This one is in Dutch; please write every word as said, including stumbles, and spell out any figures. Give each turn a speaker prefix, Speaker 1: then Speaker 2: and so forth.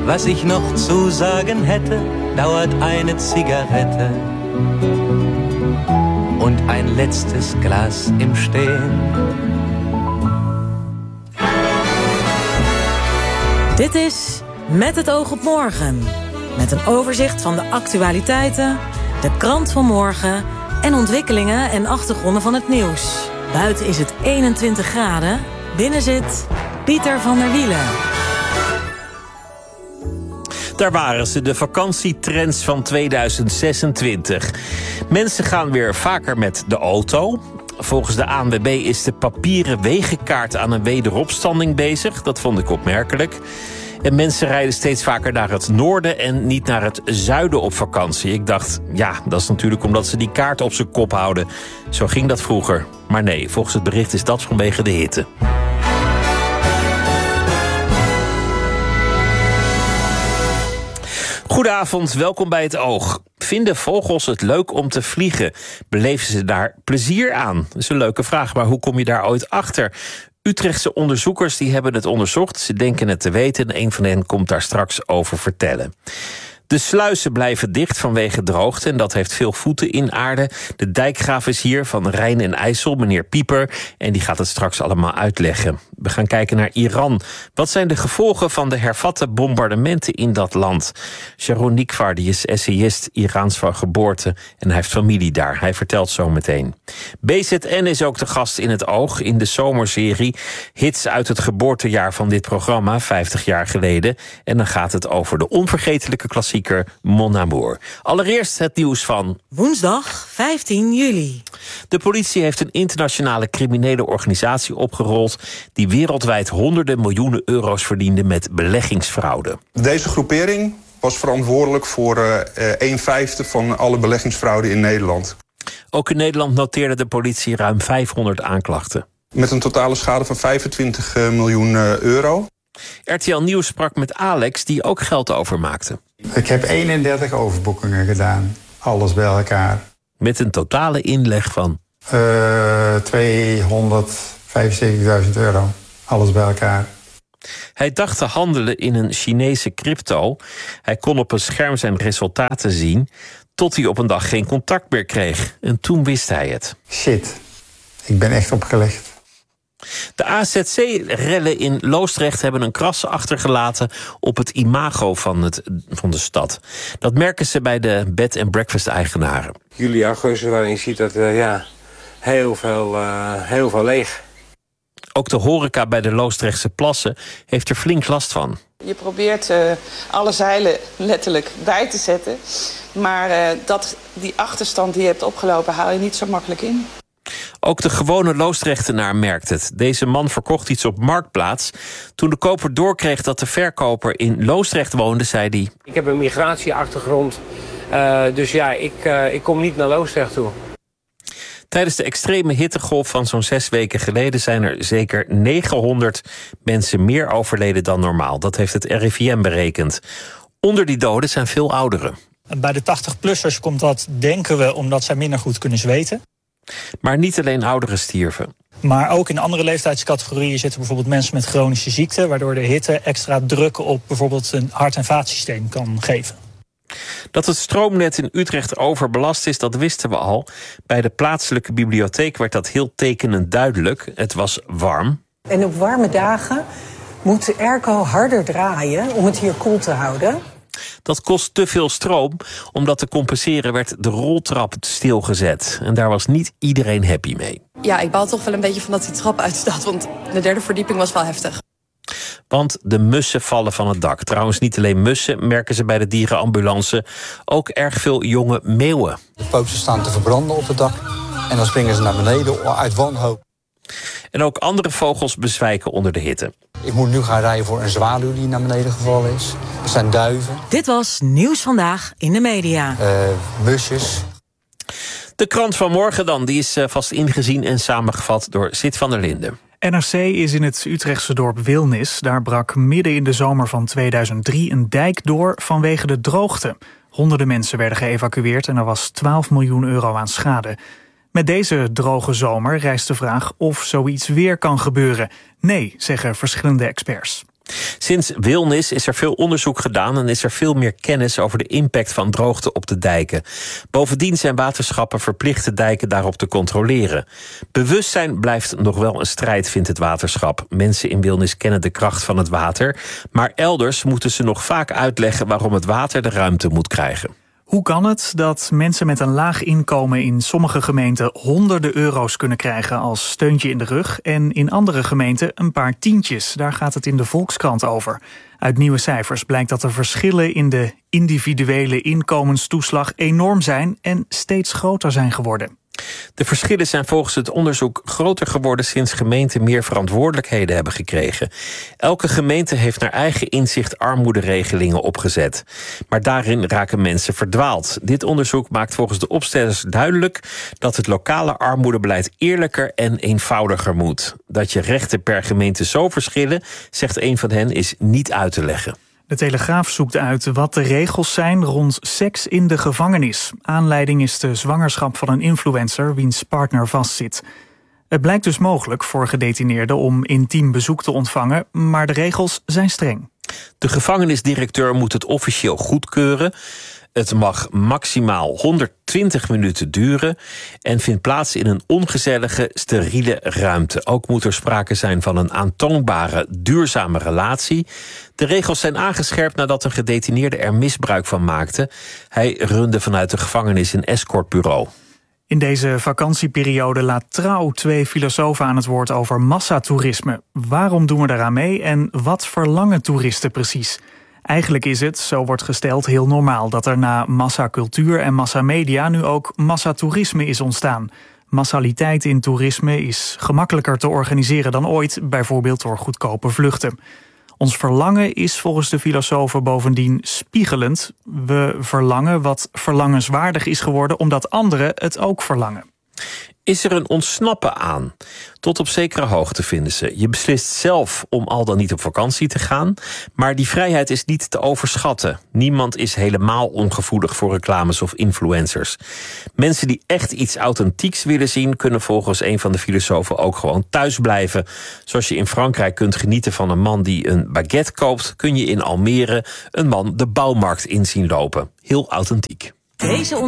Speaker 1: Was ich noch zu sagen hätte, dauert eine Zigarette und ein letztes Glas im Stehen.
Speaker 2: Dit is Met het oog op morgen. Met een overzicht van de actualiteiten, de krant van morgen en ontwikkelingen en achtergronden van het nieuws. Buiten is het eenentwintig graden, binnen zit Pieter van der Wielen.
Speaker 3: Daar waren ze, de vakantietrends van tweeduizend zesentwintig. Mensen gaan weer vaker met de auto. Volgens de A N W B is de papieren wegenkaart aan een wederopstanding bezig. Dat vond ik opmerkelijk. En mensen rijden steeds vaker naar het noorden en niet naar het zuiden op vakantie. Ik dacht, ja, dat is natuurlijk omdat ze die kaart op zijn kop houden. Zo ging dat vroeger. Maar nee, volgens het bericht is dat vanwege de hitte. Goedenavond, welkom bij Het Oog. Vinden vogels het leuk om te vliegen? Beleven ze daar plezier aan? Dat is een leuke vraag, maar hoe kom je daar ooit achter? Utrechtse onderzoekers die hebben het onderzocht. Ze denken het te weten en een van hen komt daar straks over vertellen. De sluizen blijven dicht vanwege droogte en dat heeft veel voeten in aarde. De dijkgraaf is hier van Rijn en IJssel, meneer Pieper, en die gaat het straks allemaal uitleggen. We gaan kijken naar Iran. Wat zijn de gevolgen van de hervatte bombardementen in dat land? Sharon Nikvar, die is essayist, Iraans van geboorte en hij heeft familie daar. Hij vertelt zo meteen. B Z N is ook de gast in Het Oog in de zomerserie Hits uit het geboortejaar van dit programma, vijftig jaar geleden. En dan gaat het over de onvergetelijke klassieker Mon Amour. Allereerst het nieuws van
Speaker 2: woensdag vijftien juli.
Speaker 3: De politie heeft een internationale criminele organisatie opgerold die wereldwijd honderden miljoenen euro's verdiende met beleggingsfraude.
Speaker 4: Deze groepering was verantwoordelijk voor uh, een vijfde van alle beleggingsfraude in Nederland.
Speaker 3: Ook in Nederland noteerde de politie ruim vijfhonderd aanklachten.
Speaker 4: Met een totale schade van vijfentwintig miljoen euro.
Speaker 3: R T L Nieuws sprak met Alex, die ook geld overmaakte.
Speaker 5: Ik heb eenendertig overboekingen gedaan, alles bij elkaar.
Speaker 3: Met een totale inleg van?
Speaker 5: Uh, tweehonderdvijfenzeventigduizend euro, alles bij elkaar.
Speaker 3: Hij dacht te handelen in een Chinese crypto. Hij kon op een scherm zijn resultaten zien, tot hij op een dag geen contact meer kreeg. En toen wist hij het.
Speaker 5: Shit, ik ben echt opgelegd.
Speaker 3: De A Z C-rellen in Loosdrecht hebben een kras achtergelaten op het imago van, het, van de stad. Dat merken ze bij de bed-and-breakfast-eigenaren.
Speaker 6: Juli, augustus, waarin je ziet dat uh, ja, heel, veel, uh, heel veel leeg.
Speaker 3: Ook de horeca bij de Loosdrechtse plassen heeft er flink last van.
Speaker 7: Je probeert uh, alle zeilen letterlijk bij te zetten. Maar uh, dat, die achterstand die je hebt opgelopen haal je niet zo makkelijk in.
Speaker 3: Ook de gewone Loosdrechtenaar merkt het. Deze man verkocht iets op Marktplaats. Toen de koper doorkreeg dat de verkoper in Loosdrecht woonde, zei hij:
Speaker 6: ik heb een migratieachtergrond, uh, dus ja, ik, uh, ik kom niet naar Loosdrecht toe.
Speaker 3: Tijdens de extreme hittegolf van zo'n zes weken geleden zijn er zeker negenhonderd mensen meer overleden dan normaal. Dat heeft het R I V M berekend. Onder die doden zijn veel ouderen.
Speaker 8: Bij de tachtig-plussers komt dat, denken we, omdat zij minder goed kunnen zweten.
Speaker 3: Maar niet alleen ouderen stierven.
Speaker 8: Maar ook in andere leeftijdscategorieën zitten bijvoorbeeld mensen met chronische ziekte, waardoor de hitte extra druk op bijvoorbeeld een hart- en vaatsysteem kan geven.
Speaker 3: Dat het stroomnet in Utrecht overbelast is, dat wisten we al. Bij de plaatselijke bibliotheek werd dat heel tekenend duidelijk. Het was warm.
Speaker 9: En op warme dagen moet de airco harder draaien om het hier koel te houden.
Speaker 3: Dat kost te veel stroom. Om dat te compenseren werd de roltrap stilgezet. En daar was niet iedereen happy mee.
Speaker 10: Ja, ik baal toch wel een beetje van dat die trap uitstaat, want de derde verdieping was wel heftig.
Speaker 3: Want de mussen vallen van het dak. Trouwens, niet alleen mussen, merken ze bij de dierenambulance. Ook erg veel jonge meeuwen.
Speaker 11: De pootjes staan te verbranden op het dak. En dan springen ze naar beneden uit wanhoop.
Speaker 3: En ook andere vogels bezwijken onder de hitte.
Speaker 11: Ik moet nu gaan rijden voor een zwaluw die naar beneden gevallen is. Er zijn duiven.
Speaker 2: Dit was Nieuws Vandaag in de media.
Speaker 11: Uh, busjes.
Speaker 3: De krant van morgen dan, die is vast ingezien en samengevat door Sid van der Linden.
Speaker 12: N R C is in het Utrechtse dorp Wilnis. Daar brak midden in de zomer van tweeduizend drie een dijk door vanwege de droogte. Honderden mensen werden geëvacueerd en er was twaalf miljoen euro aan schade. Met deze droge zomer rijst de vraag of zoiets weer kan gebeuren. Nee, zeggen verschillende experts.
Speaker 3: Sinds Wilnis is er veel onderzoek gedaan en is er veel meer kennis over de impact van droogte op de dijken. Bovendien zijn waterschappen verplicht de dijken daarop te controleren. Bewustzijn blijft nog wel een strijd, vindt het waterschap. Mensen in Wilnis kennen de kracht van het water, maar elders moeten ze nog vaak uitleggen waarom het water de ruimte moet krijgen.
Speaker 12: Hoe kan het dat mensen met een laag inkomen in sommige gemeenten honderden euro's kunnen krijgen als steuntje in de rug en in andere gemeenten een paar tientjes? Daar gaat het in de Volkskrant over. Uit nieuwe cijfers blijkt dat de verschillen in de individuele inkomenstoeslag enorm zijn en steeds groter zijn geworden.
Speaker 3: De verschillen zijn volgens het onderzoek groter geworden sinds gemeenten meer verantwoordelijkheden hebben gekregen. Elke gemeente heeft naar eigen inzicht armoederegelingen opgezet. Maar daarin raken mensen verdwaald. Dit onderzoek maakt volgens de opstellers duidelijk dat het lokale armoedebeleid eerlijker en eenvoudiger moet. Dat je rechten per gemeente zo verschillen, zegt een van hen, is niet uit te leggen.
Speaker 12: De Telegraaf zoekt uit wat de regels zijn rond seks in de gevangenis. Aanleiding is de zwangerschap van een influencer wiens partner vastzit. Het blijkt dus mogelijk voor gedetineerden om intiem bezoek te ontvangen, maar de regels zijn streng.
Speaker 3: De gevangenisdirecteur moet het officieel goedkeuren. Het mag maximaal honderdtwintig minuten duren en vindt plaats in een ongezellige, steriele ruimte. Ook moet er sprake zijn van een aantoonbare, duurzame relatie. De regels zijn aangescherpt nadat een gedetineerde er misbruik van maakte. Hij runde vanuit de gevangenis een escortbureau.
Speaker 12: In deze vakantieperiode laat Trouw twee filosofen aan het woord over massatoerisme. Waarom doen we daaraan mee en wat verlangen toeristen precies? Eigenlijk is het, zo wordt gesteld, heel normaal dat er na massacultuur en massamedia nu ook massatoerisme is ontstaan. Massaliteit in toerisme is gemakkelijker te organiseren dan ooit, bijvoorbeeld door goedkope vluchten. Ons verlangen is volgens de filosofen bovendien spiegelend. We verlangen wat verlangenswaardig is geworden omdat anderen het ook verlangen.
Speaker 3: Is er een ontsnappen aan? Tot op zekere hoogte, vinden ze. Je beslist zelf om al dan niet op vakantie te gaan, maar die vrijheid is niet te overschatten. Niemand is helemaal ongevoelig voor reclames of influencers. Mensen die echt iets authentieks willen zien, kunnen volgens een van de filosofen ook gewoon thuis blijven. Zoals je in Frankrijk kunt genieten van een man die een baguette koopt, kun je in Almere een man de bouwmarkt in zien lopen. Heel authentiek.
Speaker 2: Deze